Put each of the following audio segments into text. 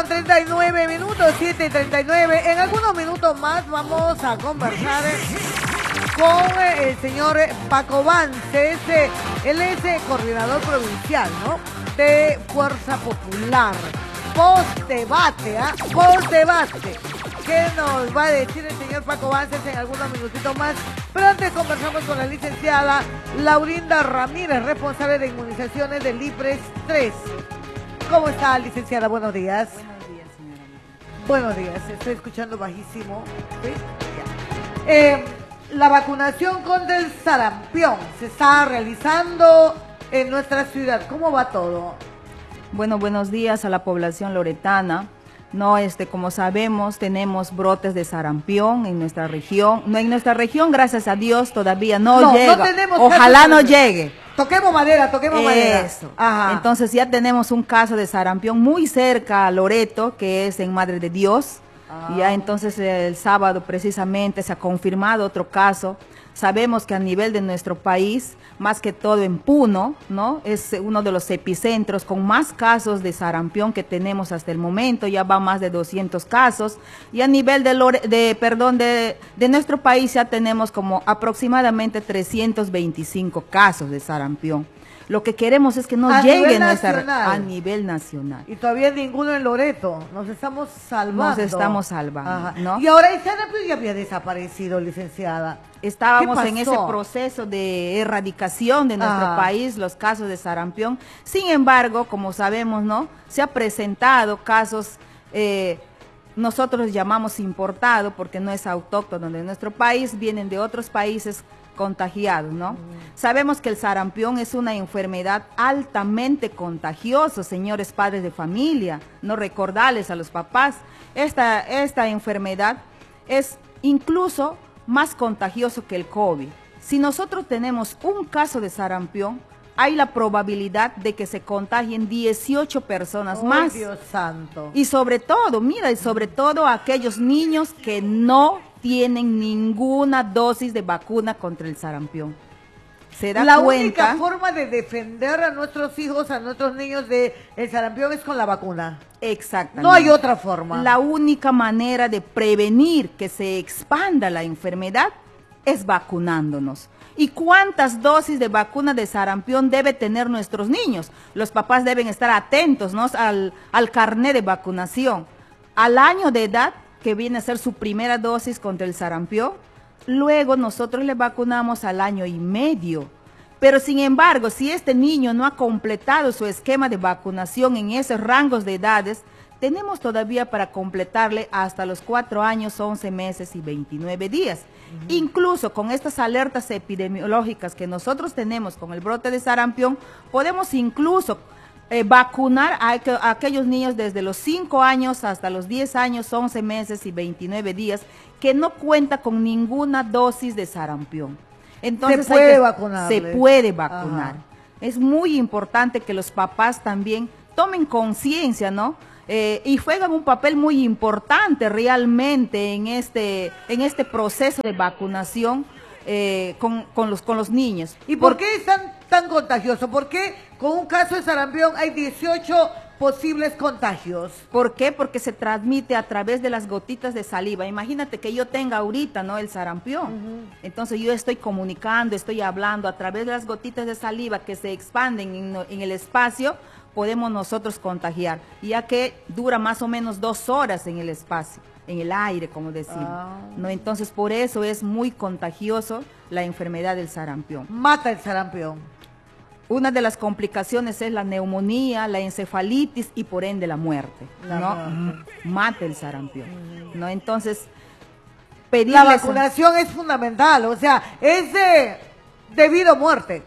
7:39, 7:39. En algunos minutos más vamos a conversar con el señor Paco Vances. Él es coordinador provincial, ¿no?, de Fuerza Popular. Post-debate, post-debate. ¿Qué nos va a decir el señor Paco Vances en algunos minutitos más? Pero antes conversamos con la licenciada Laurinda Ramírez, responsable de inmunizaciones del IPRES 3. ¿Cómo está, licenciada? Buenos días. Buenos días, señora. Buenos días, estoy escuchando bajísimo. ¿Sí? La vacunación contra el sarampión se está realizando en nuestra ciudad. ¿Cómo va todo? Bueno, buenos días a la población loretana. No, como sabemos, tenemos brotes de sarampión en nuestra región. No, en nuestra región, gracias a Dios, todavía no llega. No tenemos. Ojalá no llegue. Toquemos madera, toquemos madera. Eso. Ajá. Entonces ya tenemos un caso de sarampión muy cerca a Loreto, que es en Madre de Dios. Ya entonces el sábado precisamente se ha confirmado otro caso. Sabemos que a nivel de nuestro país, más que todo en Puno, ¿no?, es uno de los epicentros con más casos de sarampión que tenemos hasta el momento. Ya va más de 200 casos. Y a nivel de nuestro país ya tenemos como aproximadamente 325 casos de sarampión. Lo que queremos es que no llegue a nivel nacional. Y todavía ninguno en Loreto. Nos estamos salvando. Nos estamos salvando, ¿no? Y ahora el sarampión ya había desaparecido, licenciada. Estábamos en ese proceso de erradicación de nuestro país, los casos de sarampión. Sin embargo, como sabemos, ¿no?, se ha presentado casos, nosotros llamamos importado porque no es autóctono de nuestro país, vienen de otros países contagiados, ¿no? Sabemos que el sarampión es una enfermedad altamente contagiosa, señores padres de familia, no recordarles a los papás. Esta enfermedad es incluso más contagioso que el COVID. Si nosotros tenemos un caso de sarampión, hay la probabilidad de que se contagien 18 personas más. Dios santo. Y sobre todo, mira, y sobre todo aquellos niños que no tienen ninguna dosis de vacuna contra el sarampión. ¿Se da la cuenta? única forma de defender a nuestros hijos, a nuestros niños del sarampión es con la vacuna. Exactamente. No hay otra forma. La única manera de prevenir que se expanda la enfermedad es vacunándonos. ¿Y cuántas dosis de vacuna de sarampión debe tener nuestros niños? Los papás deben estar atentos, ¿no?, al carnet de vacunación. Al año de edad, que viene a ser su primera dosis contra el sarampión, luego nosotros le vacunamos al 1 año y medio. Pero sin embargo, si este niño no ha completado su esquema de vacunación en esos rangos de edades, tenemos todavía para completarle hasta los 4 años, 11 meses y 29 días. Incluso con estas alertas epidemiológicas que nosotros tenemos con el brote de sarampión, podemos incluso vacunar a aquellos niños desde los 5 años hasta los 10 años, 11 meses y 29 días, que no cuenta con ninguna dosis de sarampión. Entonces se puede vacunar. Se puede vacunar. Es muy importante que los papás también tomen conciencia, ¿no? Y juegan un papel muy importante realmente en este proceso de vacunación con los niños. ¿Y por qué es tan contagioso? ¿Por qué con un caso de sarampión hay 18 posibles contagios? ¿Por qué? Porque se transmite a través de las gotitas de saliva. Imagínate que yo tenga ahorita, ¿no?, el sarampión. Entonces yo estoy comunicando, estoy hablando a través de las gotitas de saliva que se expanden en el espacio, podemos nosotros contagiar, ya que dura más o menos 2 horas en el espacio, en el aire, como decimos. ¿No? Entonces por eso es muy contagioso la enfermedad del sarampión. Mata el sarampión. Una de las complicaciones es la neumonía, la encefalitis y por ende la muerte, ¿no? Mata el sarampión, ¿no? Entonces, la vacunación es fundamental, o sea, es debido a muerte.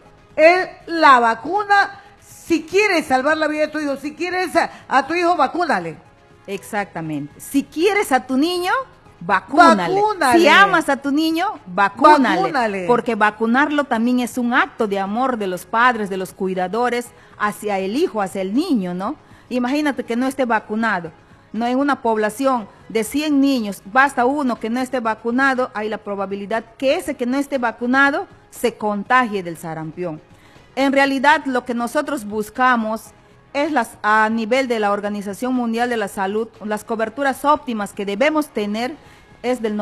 La vacuna, si quieres salvar la vida de tu hijo, si quieres a tu hijo, vacúnale. Exactamente. Si quieres a tu niño, vacúnale. Si amas a tu niño, vacúnale. Porque vacunarlo también es un acto de amor de los padres, de los cuidadores, hacia el hijo, hacia el niño, ¿no? Imagínate que no esté vacunado. No, en una población de 100 niños, basta uno que no esté vacunado, hay la probabilidad que ese que no esté vacunado se contagie del sarampión. En realidad, lo que nosotros buscamos a nivel de la Organización Mundial de la Salud, las coberturas óptimas que debemos tener es del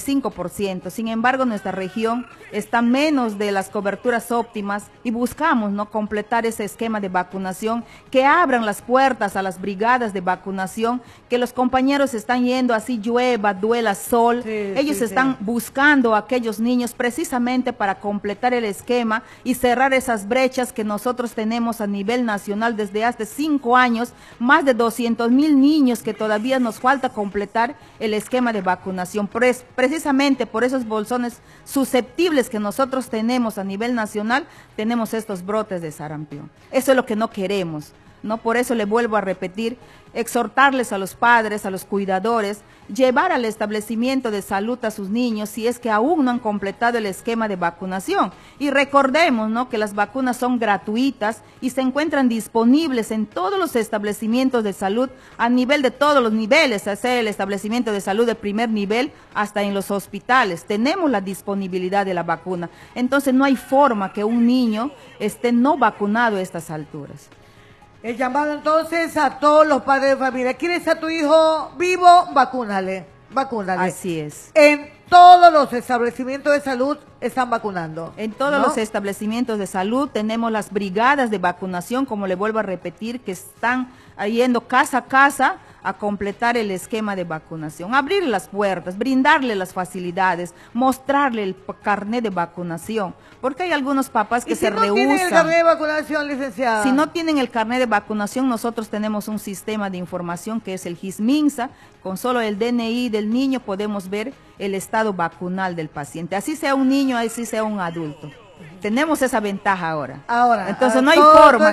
95%. Sin embargo, nuestra región está menos de las coberturas óptimas y buscamos, ¿no?, completar ese esquema de vacunación, que abran las puertas a las brigadas de vacunación, que los compañeros están yendo así llueva, duela sol. Ellos están buscando a aquellos niños precisamente para completar el esquema y cerrar esas brechas que nosotros tenemos a nivel nacional desde hace 5 años, más de 200,000 niños que todavía nos falta completar el esquema de vacunación. Precisamente por esos bolsones susceptibles que nosotros tenemos a nivel nacional, tenemos estos brotes de sarampión. Eso es lo que no queremos, ¿no? Por eso le vuelvo a repetir, exhortarles a los padres, a los cuidadores, llevar al establecimiento de salud a sus niños si es que aún no han completado el esquema de vacunación. Y recordemos, ¿no?, que las vacunas son gratuitas y se encuentran disponibles en todos los establecimientos de salud a nivel de todos los niveles, sea el establecimiento de salud de primer nivel hasta en los hospitales. Tenemos la disponibilidad de la vacuna. Entonces no hay forma que un niño esté no vacunado a estas alturas. El llamado entonces a todos los padres de familia. ¿Quieres a tu hijo vivo? Vacúnale, vacúnale. Así es. En todos los establecimientos de salud están vacunando. En todos los establecimientos de salud tenemos las brigadas de vacunación, como le vuelvo a repetir, que están yendo casa a casa a completar el esquema de vacunación, abrir las puertas, brindarle las facilidades, mostrarle el carnet de vacunación, porque hay algunos papás que se rehusan. ¿Y si no tienen el carnet de vacunación, licenciada? Si no tienen el carnet de vacunación, nosotros tenemos un sistema de información que es el GISMINSA. Con solo el DNI del niño podemos ver el estado vacunal del paciente, así sea un niño, así sea un adulto. Tenemos esa ventaja ahora. Entonces no hay forma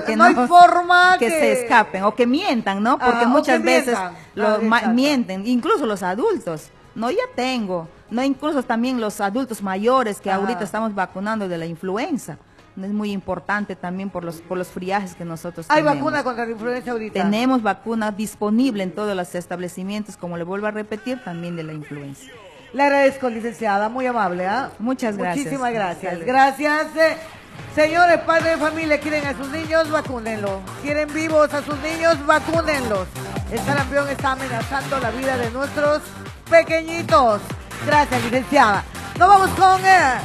que se escapen o que mientan, ¿no? Porque muchas veces mienten, incluso los adultos. No, ya tengo, no, incluso también los adultos mayores que ahorita estamos vacunando de la influenza. Es muy importante también por los friajes que nosotros tenemos. ¿Hay vacuna contra la influenza ahorita? Tenemos vacuna disponible en todos los establecimientos, como le vuelvo a repetir, también de la influenza. Le agradezco, licenciada, muy amable. Muchas gracias. Muchísimas gracias. Gracias. Señores padres de familia, quieren a sus niños, vacúnenlos. Quieren vivos a sus niños, vacúnenlos. El sarampión está amenazando la vida de nuestros pequeñitos. Gracias, licenciada. Nos vamos con,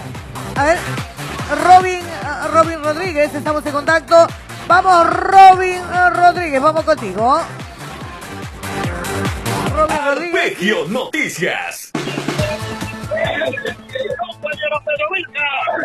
Robin Rodríguez, estamos en contacto. Vamos, Robin Rodríguez, vamos contigo. Robin Rodríguez. Arpegio Noticias. Compañero periodista,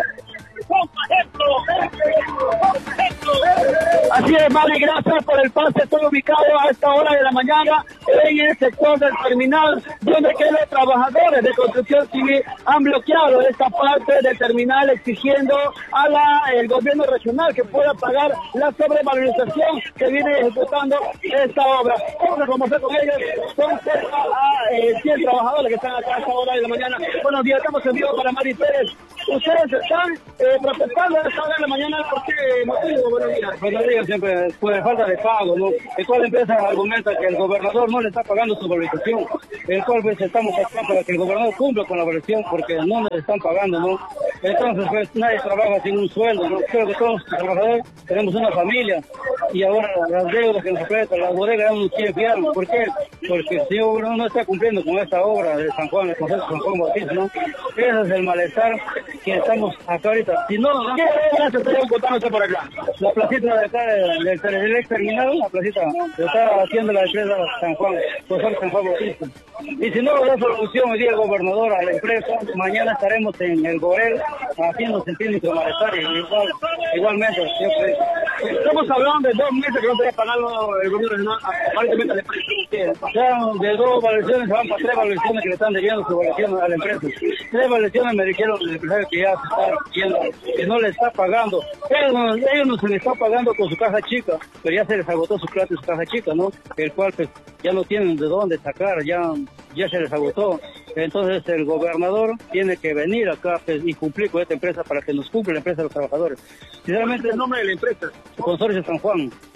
así es, Mari, gracias por el pase. Estoy ubicado a esta hora de la mañana en el sector del terminal, donde los trabajadores de construcción civil han bloqueado esta parte del terminal, exigiendo al gobierno regional que pueda pagar la sobrevalorización que viene ejecutando esta obra. Vamos a conversar con ellos, son cerca a 100 trabajadores que están acá a esta hora de la mañana. Buenos días, estamos en vivo para Mari Pérez. Ustedes están protestando a esta hora de la mañana, ¿por qué motivo? Buenos días. Buenos días, siempre por falta de pago, ¿no? El cual la empresa argumenta que el gobernador no le está pagando su valorización, el cual pues estamos acá para que el gobernador cumpla con la valorización porque no nos están pagando, ¿no? Entonces pues nadie trabaja sin un sueldo, ¿no? Creo que todos los trabajadores tenemos una familia y ahora las deudas que nos afectan, las bodegas no nos quieren fiar. ¿Por qué? Porque el señor gobernador no está cumpliendo con esta obra de San Juan, el Consejo de San Juan Bautista, ¿no? Ese es el malestar que estamos acá ahorita. Si no, ¿qué se estaría ocupando por acá? La placita de acá del ex terminal, la placita que está haciendo la empresa San Juan, Consejo San Juan Bautista. Y si no da solución hoy día el gobernador a la empresa, mañana estaremos en el Gorel haciendo sentir nuestro malestar. Igualmente, yo creo. Estamos hablando de 2 meses que no tenía pagado el gobierno regional, aparentemente a la empresa. Ya de 2 valorizaciones se van para 3 valorizaciones que le están debiendo su valorización a la empresa. 3 valorizaciones me dijeron el empresario que ya se está yendo, que no le está pagando. Ellos no se le está pagando con su caja chica, pero ya se les agotó su plata y su caja chica, ¿no? El cual pues ya no tienen de dónde sacar, ya se les agotó. Entonces el gobernador tiene que venir acá pues, y cumplir con esta empresa para que nos cumpla la empresa de los trabajadores. Sinceramente, el nombre de la empresa. Consorcio San Juan.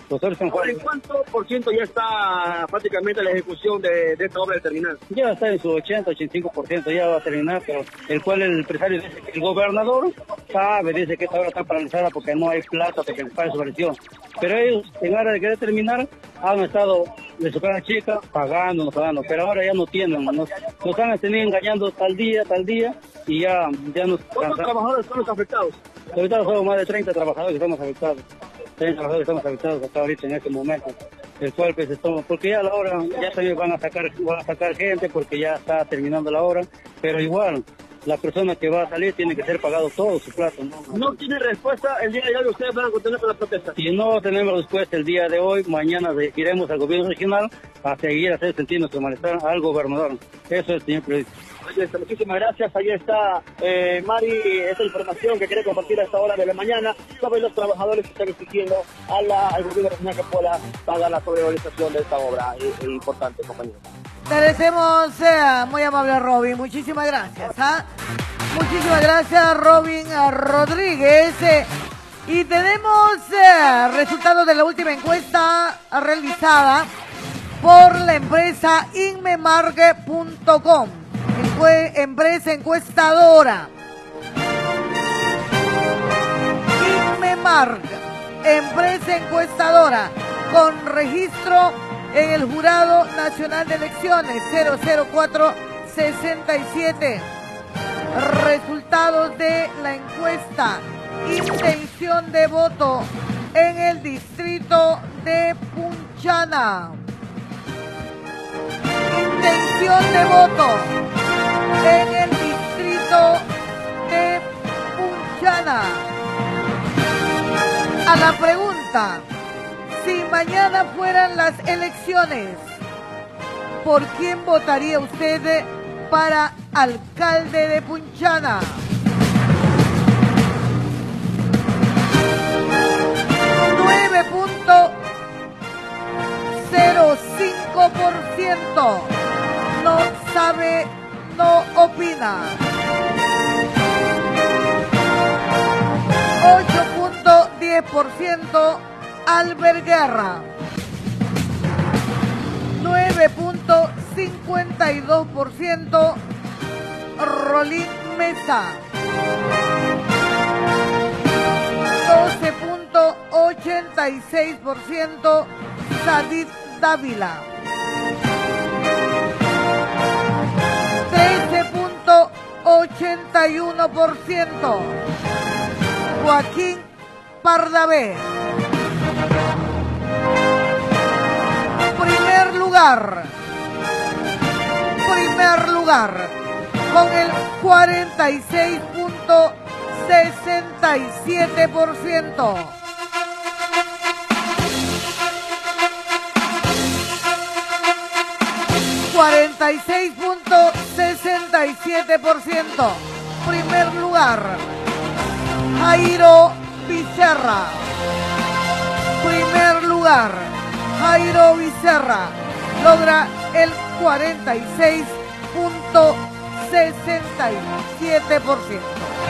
Los otros están Ahora, ¿en cuánto por ciento ya está prácticamente la ejecución de esta obra del terminal? Ya está en su 80-85%, ya va a terminar, pero el cual el empresario dice que el gobernador sabe, dice que esta obra está paralizada porque no hay plata, porque el país subvención. Pero ellos, en hora de querer terminar, han estado de su cara chica pagando, pero ahora ya no tienen, nos han tenido engañando tal día, y ya nos ¿Cuántos trabajadores son los afectados? Ahorita somos más de 30 trabajadores que estamos afectados. 30 trabajadores que estamos afectados hasta ahorita en este momento. El cual pues estamos, porque ya a la hora, ya también van a sacar gente porque ya está terminando la hora, pero igual la persona que va a salir tiene que ser pagado todo su plato, ¿no? No tiene respuesta el día de hoy, ustedes van a continuar con la protesta. Si no tenemos respuesta el día de hoy, mañana iremos al gobierno regional a seguir a hacer sentir nuestro malestar al gobernador. Eso es, señor periodista. Muchísimas gracias. Ahí está, Mari, esta información que quiere compartir a esta hora de la mañana sobre los trabajadores que están exigiendo al gobierno regional que pueda pagar la sobrevalorización de esta obra importante, compañeros. Te agradecemos, muy amable Robin, muchísimas gracias. Muchísimas gracias, Robin Rodríguez. Y tenemos resultados de la última encuesta realizada por la empresa inmemark.com, empresa encuestadora. Inmemark, empresa encuestadora con registro en el Jurado Nacional de Elecciones 00467. Resultados de la encuesta. Intención de voto en el distrito de Punchana. Intención de voto en el distrito de Punchana. A la pregunta: si mañana fueran las elecciones, ¿por quién votaría usted para alcalde de Punchana? .05% no sabe, no opina. 8.10% Albert Guerra. 9.52% Rolín Mesa. 12.86% Sadid Dávila. 13.81% Joaquín Pardavé. Primer lugar con el 46.67%. 46.67%. Primer lugar, Jairo Becerra. Primer lugar, Jairo Becerra logra el 46.67%.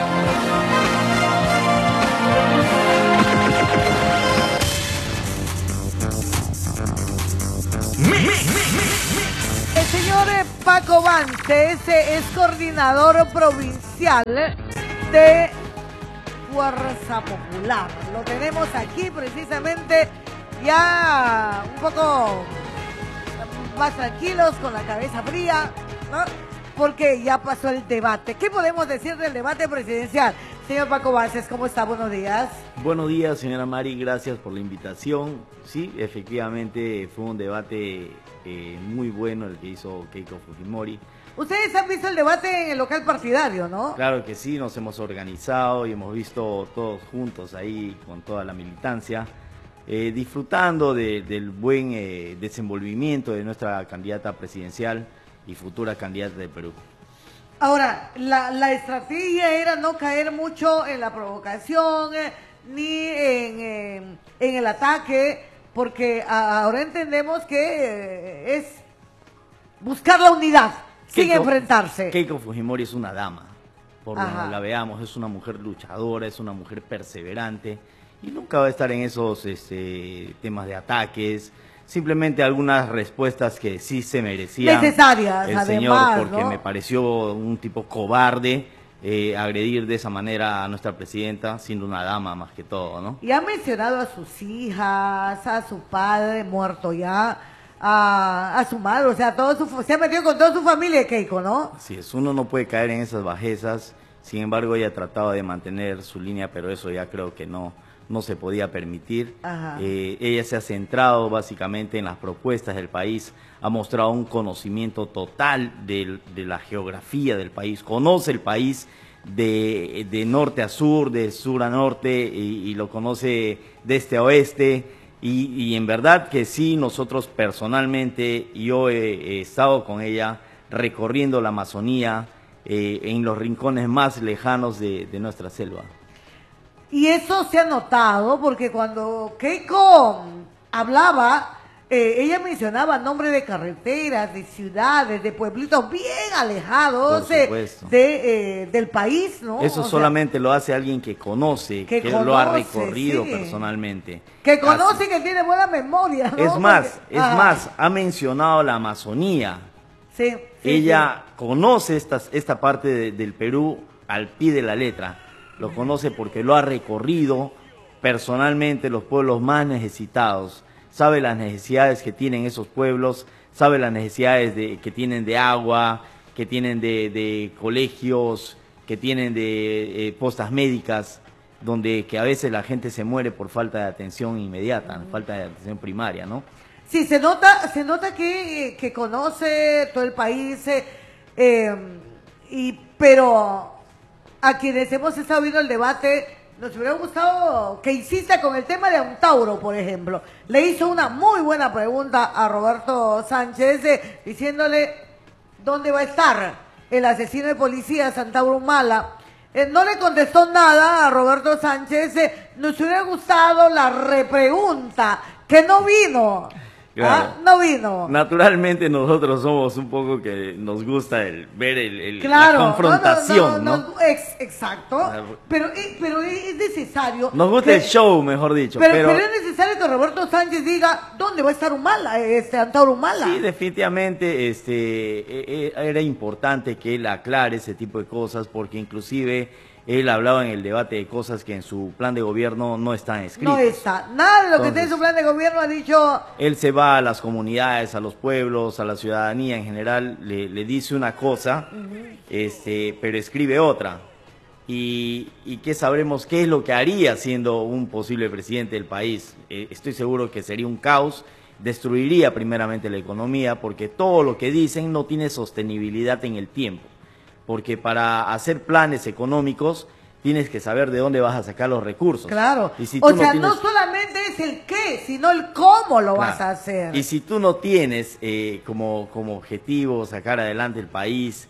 El señor Paco Vances es coordinador provincial de Fuerza Popular. Lo tenemos aquí precisamente ya un poco más tranquilos, con la cabeza fría, ¿no? Porque ya pasó el debate. ¿Qué podemos decir del debate presidencial? Señor Paco Vances, ¿cómo está? Buenos días. Buenos días, señora Mari, gracias por la invitación. Sí, efectivamente fue un debate muy bueno el que hizo Keiko Fujimori. Ustedes han visto el debate en el local partidario, ¿no? Claro que sí, nos hemos organizado y hemos visto todos juntos ahí con toda la militancia, disfrutando del buen desenvolvimiento de nuestra candidata presidencial y futura candidata de Perú. Ahora, la estrategia era no caer mucho en la provocación, ni en el ataque, porque ahora entendemos que es buscar la unidad sin enfrentarse. Keiko Fujimori es una dama, por Ajá. donde la veamos, es una mujer luchadora, es una mujer perseverante, y nunca va a estar en esos temas de ataques, simplemente algunas respuestas que sí se merecían necesarias, el además, señor, porque ¿no? me pareció un tipo cobarde agredir de esa manera a nuestra presidenta, siendo una dama más que todo, ¿no? Y ha mencionado a sus hijas, a su padre muerto ya, a su madre, o sea, se ha metido con toda su familia, Keiko, ¿no? Así es, uno no puede caer en esas bajezas. Sin embargo, ella trataba de mantener su línea, pero eso ya creo que no se podía permitir. Ella se ha centrado básicamente en las propuestas del país, ha mostrado un conocimiento total de la geografía del país, conoce el país de norte a sur, de sur a norte, y lo conoce de este a oeste, y en verdad que sí, nosotros personalmente, yo he estado con ella recorriendo la Amazonía, en los rincones más lejanos de nuestra selva. Y eso se ha notado porque cuando Keiko hablaba, ella mencionaba nombres de carreteras, de ciudades, de pueblitos bien alejados del país, ¿no? Eso solamente lo hace alguien que conoce, que lo ha recorrido personalmente. Que conoce, que tiene buena memoria, ¿no? Es más, ha mencionado la Amazonía. Sí, ella conoce esta parte del Perú al pie de la letra, lo conoce porque lo ha recorrido personalmente, los pueblos más necesitados, sabe las necesidades que tienen esos pueblos, sabe las necesidades que tienen de agua, que tienen de colegios, que tienen de postas médicas, que a veces la gente se muere por falta de atención inmediata, falta de atención primaria, ¿no? Sí, se nota que conoce todo el país, pero a quienes hemos estado viendo el debate, nos hubiera gustado que insista con el tema de Antauro, por ejemplo. Le hizo una muy buena pregunta a Roberto Sánchez, diciéndole dónde va a estar el asesino de policías, Antauro Humala. No le contestó nada a Roberto Sánchez, nos hubiera gustado la repregunta, que no vino. Claro. No vino. Naturalmente nosotros somos un poco que nos gusta ver la confrontación, ¿no? Exacto. Pero es necesario. Nos gusta el show, mejor dicho. Pero es necesario que Roberto Sánchez diga dónde va a estar Humala, Antauro Humala. Sí, definitivamente era importante que él aclare ese tipo de cosas, porque inclusive él hablaba en el debate de cosas que en su plan de gobierno no están escritas. No está. Nada de lo que está en su plan de gobierno ha dicho. Él se va a las comunidades, a los pueblos, a la ciudadanía en general, le dice una cosa, pero escribe otra. Y que sabremos qué es lo que haría siendo un posible presidente del país. Estoy seguro que sería un caos, destruiría primeramente la economía, porque todo lo que dicen no tiene sostenibilidad en el tiempo. Porque para hacer planes económicos tienes que saber de dónde vas a sacar los recursos. Claro, y si no solamente es el qué, sino el cómo lo vas a hacer. Y si tú no tienes como objetivo sacar adelante el país,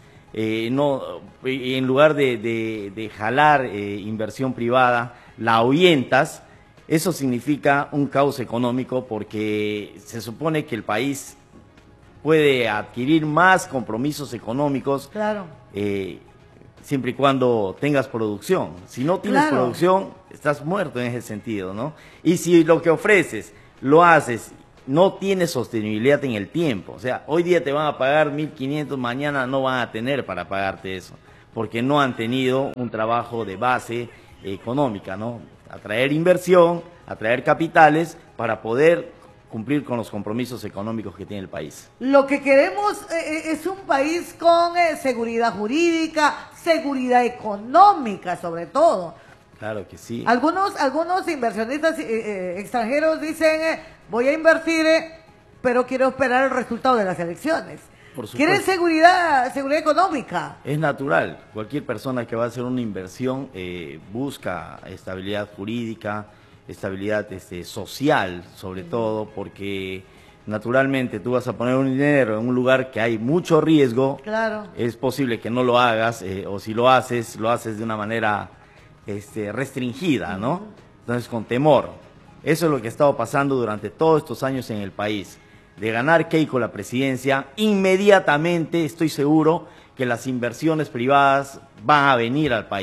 en lugar de jalar inversión privada, la ahuyentas, eso significa un caos económico, porque se supone que el país puede adquirir más compromisos económicos, claro, siempre y cuando tengas producción. Si no tienes producción, estás muerto en ese sentido, ¿no? Y si lo que ofreces, lo haces, no tienes sostenibilidad en el tiempo. O sea, hoy día te van a pagar 1.500, mañana no van a tener para pagarte eso, porque no han tenido un trabajo de base económica, ¿no? Atraer inversión, atraer capitales para poder cumplir con los compromisos económicos que tiene el país. Lo que queremos es un país con seguridad jurídica, seguridad económica sobre todo. Claro que sí. Algunos inversionistas extranjeros dicen, voy a invertir, pero quiero esperar el resultado de las elecciones. ¿Quieren seguridad económica? Es natural. Cualquier persona que va a hacer una inversión busca estabilidad jurídica, estabilidad social, sobre todo, porque naturalmente tú vas a poner un dinero en un lugar que hay mucho riesgo. Claro. Es posible que no lo hagas, o si lo haces de una manera restringida, ¿no? Entonces, con temor. Eso es lo que ha estado pasando durante todos estos años en el país. De ganar Keiko la presidencia, inmediatamente estoy seguro que las inversiones privadas van a venir al país.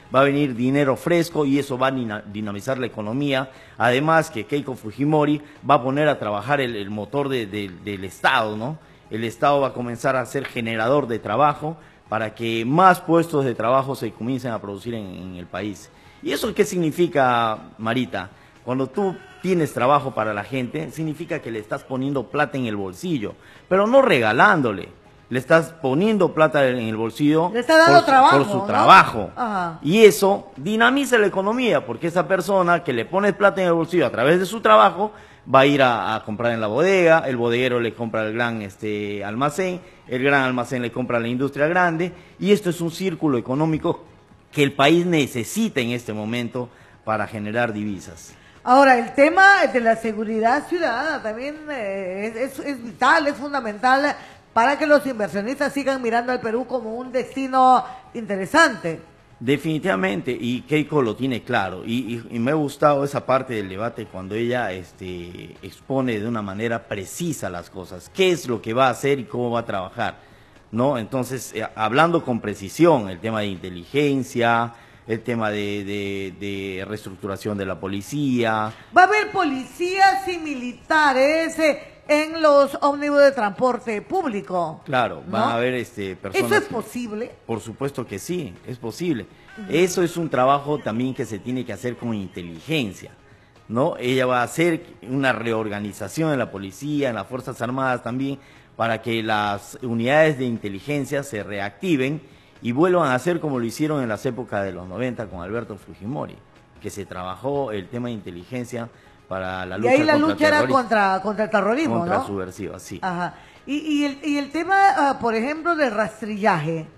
va a venir dinero fresco y eso va a dinamizar la economía. Además que Keiko Fujimori va a poner a trabajar el motor del Estado, ¿no? El Estado va a comenzar a ser generador de trabajo para que más puestos de trabajo se comiencen a producir en el país. ¿Y eso qué significa, Marita? Cuando tú tienes trabajo para la gente, significa que le estás poniendo plata en el bolsillo, pero no regalándole. Le estás poniendo plata en el bolsillo le está dando trabajo, por su ¿no? trabajo. Ajá. Y eso dinamiza la economía, porque esa persona que le pone plata en el bolsillo a través de su trabajo va a ir a comprar en la bodega, el bodeguero le compra al gran almacén, el gran almacén le compra a la industria grande, y esto es un círculo económico que el país necesita en este momento para generar divisas. Ahora, el tema de la seguridad ciudadana también es vital, es fundamental para que los inversionistas sigan mirando al Perú como un destino interesante. Definitivamente, y Keiko lo tiene claro, y me ha gustado esa parte del debate cuando ella expone de una manera precisa las cosas, qué es lo que va a hacer y cómo va a trabajar, ¿no? Entonces, hablando con precisión, el tema de inteligencia, el tema de reestructuración de la policía. Va a haber policías y militares en los ómnibus de transporte público. Claro, ¿no? van a haber personas. ¿Eso es posible? Por supuesto que sí, es posible. Eso es un trabajo también que se tiene que hacer con inteligencia, ¿no? Ella va a hacer una reorganización en la policía, en las Fuerzas Armadas también, para que las unidades de inteligencia se reactiven y vuelvan a hacer como lo hicieron en las épocas de los 90 con Alberto Fujimori, que se trabajó el tema de inteligencia para la lucha y ahí la contra lucha era contra el terrorismo, contra ¿no? subversiva, sí. Ajá. Y el tema, por ejemplo, del rastrillaje.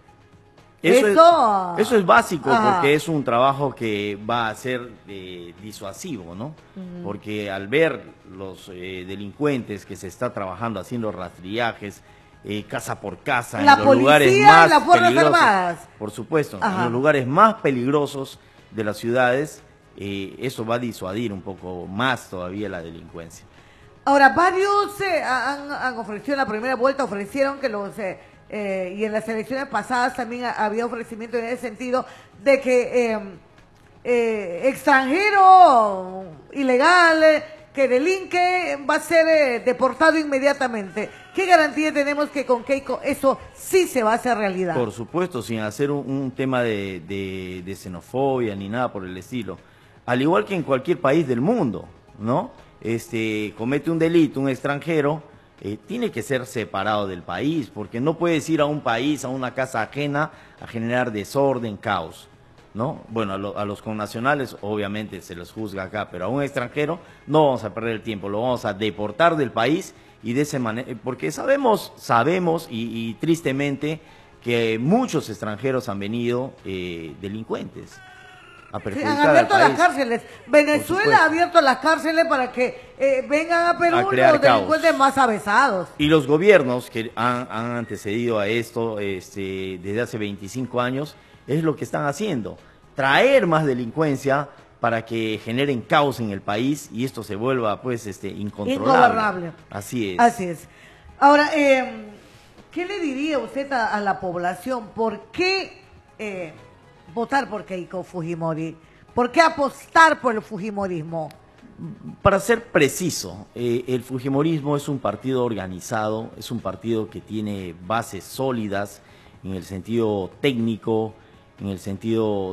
Eso es básico. Ajá. Porque es un trabajo que va a ser disuasivo, ¿no? Porque al ver los delincuentes que se está trabajando haciendo rastrillajes, casa por casa, La en los policía lugares y más las Fuerzas peligrosos, Armadas. por supuesto, Ajá. en los lugares más peligrosos de las ciudades, eso va a disuadir un poco más todavía la delincuencia. Ahora, varios han ofrecido en la primera vuelta, ofrecieron que y en las elecciones pasadas también había ofrecimiento en ese sentido, de que extranjero ilegal que delinque va a ser deportado inmediatamente. ¿Qué garantía tenemos que con Keiko eso sí se va a hacer realidad? Por supuesto, sin hacer un tema de xenofobia ni nada por el estilo. Al igual que en cualquier país del mundo, ¿no? Comete un delito, un extranjero, tiene que ser separado del país, porque no puedes ir a un país, a una casa ajena, a generar desorden, caos, ¿no? Bueno, a los connacionales obviamente se los juzga acá, pero a un extranjero no vamos a perder el tiempo, lo vamos a deportar del país y de esa manera, porque sabemos y tristemente que muchos extranjeros han venido delincuentes a Sí, perjudicar han abierto al las país. cárceles. Venezuela ha abierto las cárceles para que vengan a Perú A crear los delincuentes caos. más avesados. Y los gobiernos que han antecedido a esto desde hace 25 años, es lo que están haciendo. Traer más delincuencia para que generen caos en el país y esto se vuelva pues incontrolable. Ingobernable. Así es. Así es. Ahora, ¿qué le diría usted a la población? ¿Por qué votar por Keiko Fujimori? ¿Por qué apostar por el fujimorismo? Para ser preciso, el fujimorismo es un partido organizado, es un partido que tiene bases sólidas en el sentido técnico, en el sentido